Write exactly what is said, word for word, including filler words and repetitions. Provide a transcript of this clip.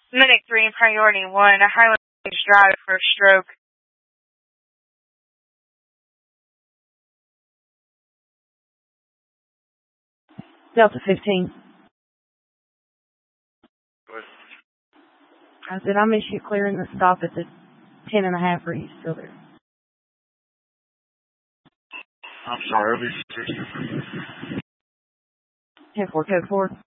Medic three, priority one, a Highland drive for a stroke. Delta fifteen. Good. I said, I miss you clearing the stop at the ten and a half. Are you still there? I'm sorry, I'll be ten four, code four.